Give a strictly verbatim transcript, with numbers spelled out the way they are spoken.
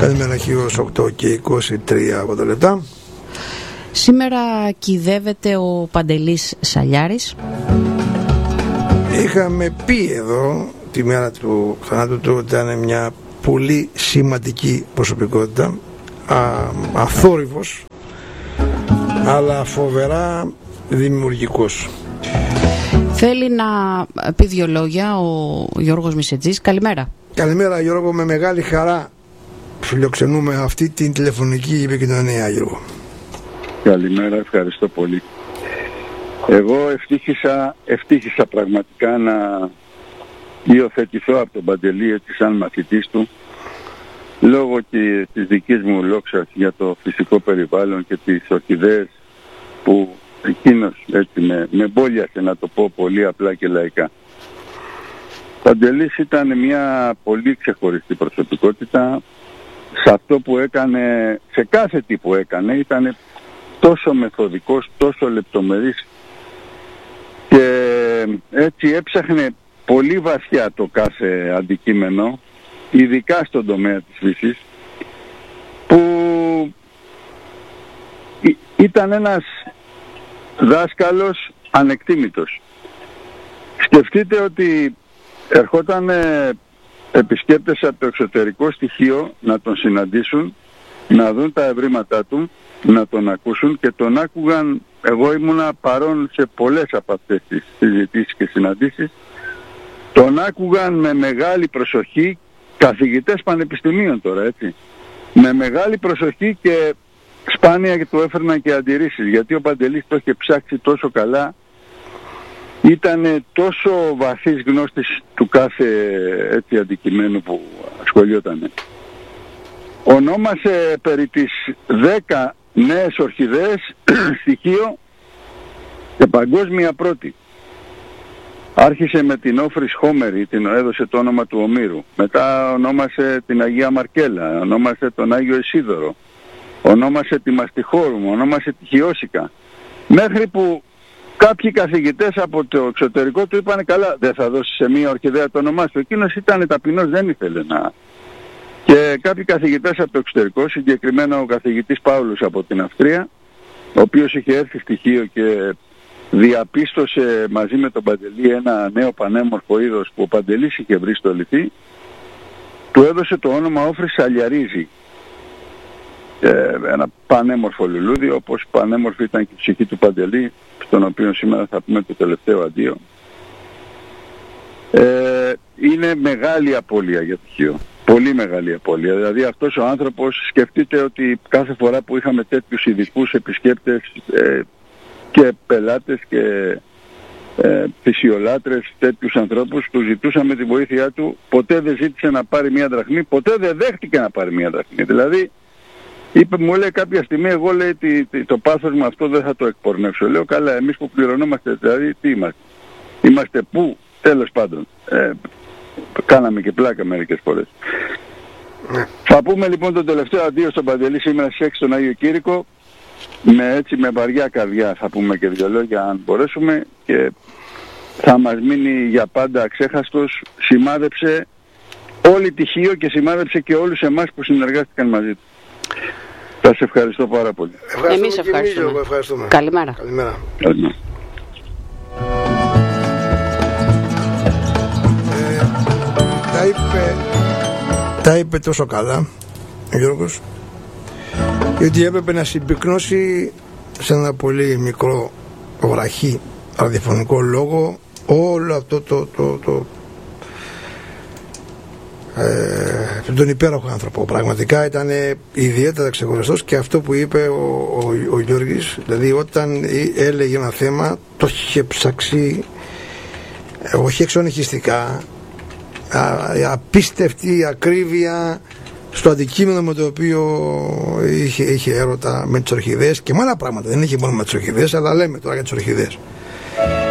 Καλημέρα, χείρος οκτώ και είκοσι τρία από τα λεπτά. Σήμερα κυδεύεται ο Παντελής Σαλιάρης. Είχαμε πει εδώ τη μέρα του θανάτου του ότι ήταν μια πολύ σημαντική προσωπικότητα, α, αθόρυβος αλλά φοβερά δημιουργικός. Θέλει να πει δύο λόγια ο Γιώργος Μισετζής. Καλημέρα. Καλημέρα Γιώργο, με μεγάλη χαρά φιλοξενούμε αυτή την τηλεφωνική επικοινωνία, Γιώργο. Καλημέρα, ευχαριστώ πολύ. Εγώ ευτύχησα, ευτύχησα πραγματικά να υιοθετηθώ από τον Παντελή έτσι σαν μαθητής του, λόγω και της δικής μου λόξας για το φυσικό περιβάλλον και τις ορχιδέες που εκείνος έτσι με, με μπόλιασε, να το πω πολύ απλά και λαϊκά. Ο Παντελής ήταν μια πολύ ξεχωριστή προσωπικότητα. Σε αυτό που έκανε, σε κάθε τι που έκανε, ήταν τόσο μεθοδικός, τόσο λεπτομερής και έτσι έψαχνε πολύ βαθιά το κάθε αντικείμενο, ειδικά στον τομέα της φύσης, που ήταν ένας δάσκαλος ανεκτήμητος. Σκεφτείτε ότι ερχόταν επισκέπτες από το εξωτερικό στοιχείο να τον συναντήσουν, να δουν τα ευρήματά του, να τον ακούσουν, και τον άκουγαν. Εγώ ήμουνα παρόν σε πολλές από αυτές τις συζητήσεις και συναντήσεις. Τον άκουγαν με μεγάλη προσοχή καθηγητές πανεπιστημίων τώρα, έτσι. Με μεγάλη προσοχή και σπάνια και του έφερναν και αντιρρήσεις, γιατί ο Παντελής το είχε ψάξει τόσο καλά. Ήταν τόσο βαθύς γνώστης του κάθε έτσι αντικειμένου που ασχολιόταν. Ονόμασε περί τις δέκα νέες ορχιδέες στοιχείο και παγκόσμια πρώτη. Άρχισε με την Όφρις Χόμερη, την έδωσε το όνομα του Ομήρου. Μετά ονόμασε την Αγία Μαρκέλα, ονόμασε τον Άγιο Ισίδωρο, ονόμασε τη Μαστιχόρουμ, ονόμασε τη Χιώσικα. Μέχρι που κάποιοι καθηγητές από το εξωτερικό του είπαν, καλά, δεν θα δώσει σε μία ορχιδέα το όνομά σου. Εκείνος ήταν ταπεινός, δεν ήθελε να... Και κάποιοι καθηγητές από το εξωτερικό, συγκεκριμένα ο καθηγητής Παύλος από την Αυστρία, ο οποίος είχε έρθει στοιχείο και διαπίστωσε μαζί με τον Παντελή ένα νέο πανέμορφο είδος που ο Παντελής είχε βρει στο λιθί, του έδωσε το όνομα Όφρις Σαλιαρίζη. Ε, ένα πανέμορφο λουλούδι, όπως πανέμορφη ήταν και η ψυχή του Παντελή, στον οποίο σήμερα θα πούμε το τελευταίο αντίο. Ε, είναι μεγάλη απώλεια για το χείο. Πολύ μεγάλη απώλεια. Δηλαδή αυτός ο άνθρωπος, σκεφτείτε ότι κάθε φορά που είχαμε τέτοιους ειδικούς επισκέπτες ε, και πελάτες και ε, φυσιολάτρες, τέτοιους ανθρώπους, του ζητούσαμε τη βοήθειά του, ποτέ δεν ζήτησε να πάρει μία δραχμή, ποτέ δεν δέχτηκε να πάρει μία δραχμή. Δηλαδή είπε, μου λέει κάποια στιγμή, εγώ λέει τι, τι, το πάθος μου αυτό δεν θα το εκπορνεύσω. Λέω, καλά, εμείς που πληρωνόμαστε, δηλαδή τι είμαστε. Είμαστε πού, τέλος πάντων. Ε, κάναμε και πλάκα μερικές φορές. Ναι. Θα πούμε λοιπόν το τελευταίο αντίο στον Παντελή σήμερα στις έξι στον Άγιο Κήρυκο. Με, έτσι, με βαριά καρδιά θα πούμε και δύο λόγια αν μπορέσουμε, και θα μας μείνει για πάντα αξέχαστος. Σημάδεψε όλη τη Χίο και σημάδεψε και όλους εμάς που συνεργάστηκαν μαζί του. Σας ευχαριστώ πάρα πολύ. Ευχαριστούμε. Εμείς ευχαριστούμε. Εμείς ευχαριστούμε. Καλημέρα. Καλημέρα. Καλημέρα. Ε, τα, είπε, τα είπε τόσο καλά ο Γιώργος, γιατί έπρεπε να συμπυκνώσει σε ένα πολύ μικρό βραχή ραδιοφωνικό λόγο όλο αυτό το, το, το Ε, τον υπέροχο άνθρωπο. Πραγματικά ήταν ιδιαίτερα ξεχωριστός, και αυτό που είπε ο, ο, ο Γιώργης, δηλαδή όταν έλεγε ένα θέμα το είχε ψάξει, όχι εξονυχιστικά, α, απίστευτη ακρίβεια στο αντικείμενο με το οποίο είχε, είχε έρωτα με τις ορχιδέες και με άλλα πράγματα. Δεν είχε μόνο με τις ορχιδέες, αλλά λέμε τώρα για τις ορχιδέες.